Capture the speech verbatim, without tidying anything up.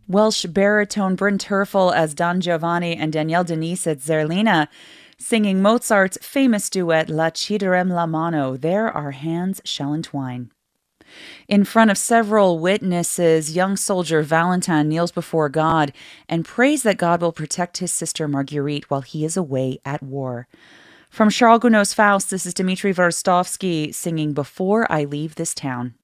Welsh baritone Bryn Terfel as Don Giovanni and Danielle Denise as Zerlina, singing Mozart's famous duet La Ciderem la mano, There Our Hands Shall Entwine. In front of several witnesses, young soldier Valentin kneels before God and prays that God will protect his sister Marguerite while he is away at war. From Charles Gounod's Faust, this is Dmitri Vorstovsky singing Before I Leave This Town.